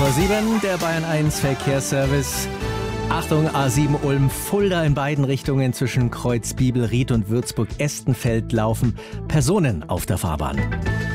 7, der Bayern 1 Verkehrsservice. Achtung, A7 Ulm-Fulda in beiden Richtungen zwischen Kreuz Bibelried und Würzburg-Estenfeld laufen Personen auf der Fahrbahn.